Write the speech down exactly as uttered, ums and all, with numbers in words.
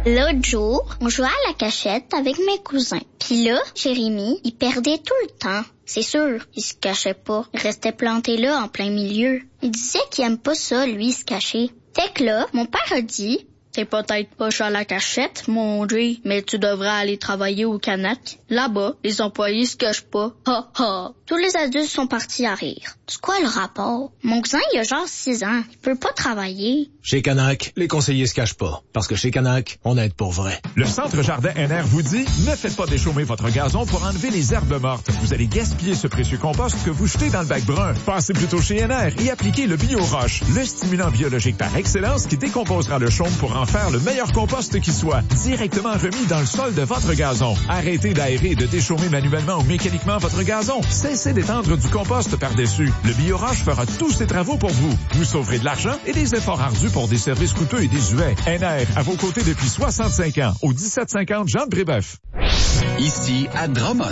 L'autre jour, on jouait à la cachette avec mes cousins. Puis là, Jérémy, il perdait tout le temps. C'est sûr, il se cachait pas. Il restait planté là en plein milieu. Il disait qu'il aime pas ça, lui, se cacher. Fait que là, mon père a dit... C'est peut-être pas à la cachette, mon Dieu, mais tu devrais aller travailler au Canac. Là-bas, les employés se cachent pas. Ha ha. Tous les adultes sont partis à rire. C'est quoi le rapport? Mon cousin, il a genre six ans. Il peut pas travailler. Chez Canac, les conseillers se cachent pas. Parce que chez Canac, on aide pour vrai. Le Centre Jardin N R vous dit, ne faites pas déchaumer votre gazon pour enlever les herbes mortes. Vous allez gaspiller ce précieux compost que vous jetez dans le bac brun. Passez plutôt chez N R et appliquez le Bio-Roche, le stimulant biologique par excellence qui décomposera le chaume pour en faire le meilleur compost qui soit, directement remis dans le sol de votre gazon. Arrêtez d'aérer et de déchaumer manuellement ou mécaniquement votre gazon. Cessez d'étendre du compost par-dessus. Le Bio-Roche fera tous ces travaux pour vous. Vous sauverez de l'argent et des efforts ardus pour des services coûteux et désuets. N R, à vos côtés depuis soixante-cinq ans, au dix-sept cinquante Jean de Brébeuf. Ici, à Drummond.